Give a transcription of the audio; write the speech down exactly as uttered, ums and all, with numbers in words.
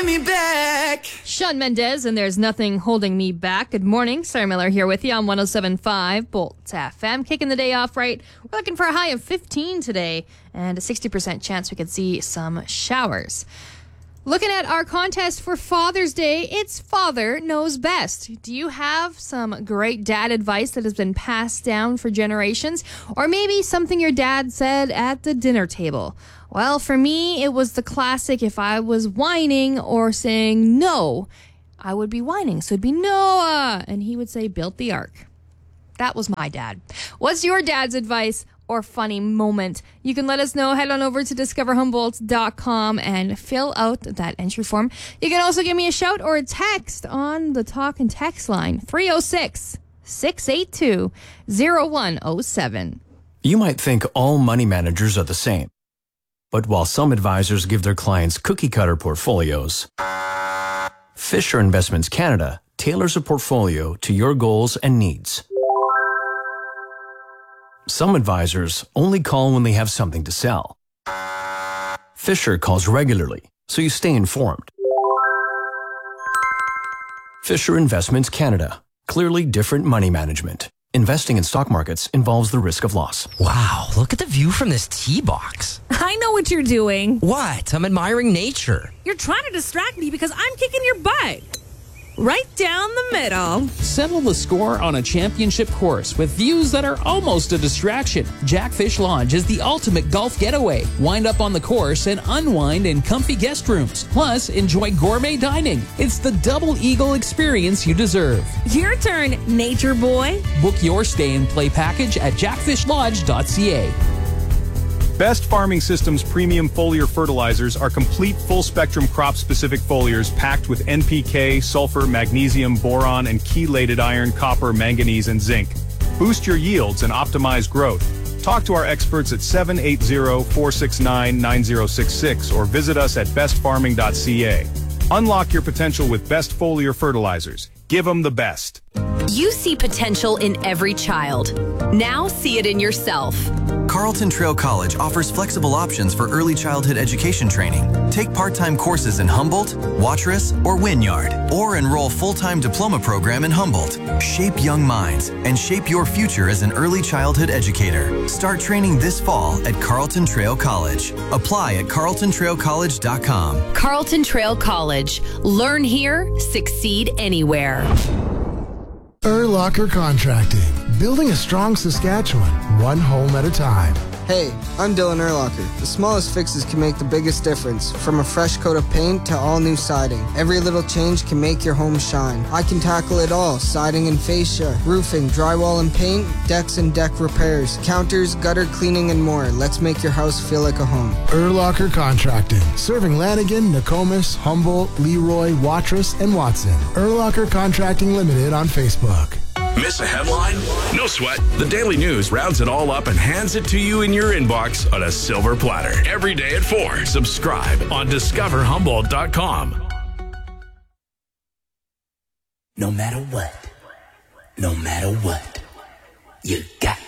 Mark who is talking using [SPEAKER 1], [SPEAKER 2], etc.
[SPEAKER 1] holding me back.
[SPEAKER 2] Shawn Mendes, and There's Nothing Holding Me Back. Good morning. Sarah Miller here with you on one oh seven point five Bolt F M. Kicking the day off right. We're looking for a high of fifteen today and a sixty percent chance we could see some showers. Looking at our contest for Father's Day, it's Father Knows Best. Do you have some great dad advice that has been passed down for generations? Or maybe something your dad said at the dinner table? Well, for me, it was the classic, if I was whining or saying no, I would be whining. So it'd be Noah, and he would say, built the ark. That was my dad. What's your dad's advice or funny moment? You can let us know. Head on over to discover humboldt dot com and fill out that entry form. You can also give me a shout or a text on the talk and text line, three oh six, six eight two, oh one oh seven.
[SPEAKER 3] You might think all money managers are the same. But while some advisors give their clients cookie-cutter portfolios, Fisher Investments Canada tailors a portfolio to your goals and needs. Some advisors only call when they have something to sell. Fisher calls regularly, so you stay informed. Fisher Investments Canada. Clearly different money management. Investing in stock markets involves the risk of loss.
[SPEAKER 4] Wow, look at the view from this tee box.
[SPEAKER 5] I know what you're doing.
[SPEAKER 4] What? I'm admiring nature.
[SPEAKER 5] You're trying to distract me because I'm kicking your butt. Right down the middle.
[SPEAKER 6] Settle the score on a championship course with views that are almost a distraction. Jackfish Lodge is the ultimate golf getaway. Wind up on the course and unwind in comfy guest rooms. Plus, enjoy gourmet dining. It's the double eagle experience you deserve.
[SPEAKER 5] Your turn, nature boy.
[SPEAKER 6] Book your stay and play package at jackfish lodge dot c a.
[SPEAKER 7] Best Farming Systems premium foliar fertilizers are complete full-spectrum crop-specific foliars packed with N P K, sulfur, magnesium, boron, and chelated iron, copper, manganese, and zinc. Boost your yields and optimize growth. Talk to our experts at seven eight zero, four six nine, nine zero six six or visit us at best farming dot c a. Unlock your potential with Best Foliar Fertilizers. Give them the best.
[SPEAKER 8] You see potential in every child. Now see it in yourself.
[SPEAKER 9] Carlton Trail College offers flexible options for early childhood education training. Take part-time courses in Humboldt, Watrous, or Wynyard, or enroll full-time diploma program in Humboldt. Shape young minds and shape your future as an early childhood educator. Start training this fall at Carlton Trail College. Apply at carlton trail college dot com.
[SPEAKER 8] Carlton Trail College. Learn here, succeed anywhere.
[SPEAKER 10] Urlacher Contracting. Building a strong Saskatchewan, one home at a time.
[SPEAKER 11] Hey, I'm Dylan Urlacher. The smallest fixes can make the biggest difference. From a fresh coat of paint to all new siding. Every little change can make your home shine. I can tackle it all. Siding and fascia, roofing, drywall and paint, decks and deck repairs, counters, gutter cleaning, and more. Let's make your house feel like a home.
[SPEAKER 10] Urlacher Contracting. Serving Lanigan, Nokomis, Humboldt, Leroy, Watrous, and Watson. Urlacher Contracting Limited on Facebook.
[SPEAKER 12] Miss a headline? No sweat. The Daily News rounds it all up and hands it to you in your inbox on a silver platter. Every day at four. Subscribe on discover humboldt dot com.
[SPEAKER 13] No matter what, no matter what, you got